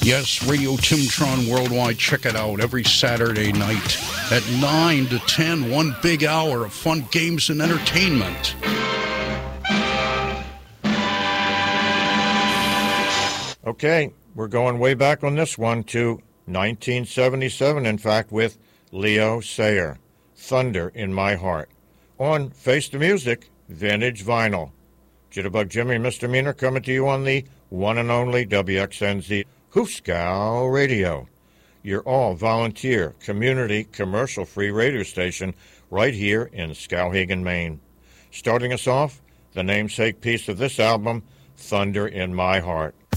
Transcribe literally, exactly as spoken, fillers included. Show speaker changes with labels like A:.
A: Yes, Radio Timtron Worldwide. Check it out every Saturday night at nine to ten. One big hour of fun games and entertainment.
B: Okay, we're going way back on this one to nineteen seventy-seven, in fact, with Leo Sayer, Thunder in My Heart. On Face the Music, Vintage Vinyl. Jitterbug Jimmy and Mister Meaner coming to you on the one and only W X N Z Hooscow Radio, your all-volunteer, community, commercial-free radio station right here in Skowhegan, Maine. Starting us off, the namesake piece of this album, Thunder in My Heart.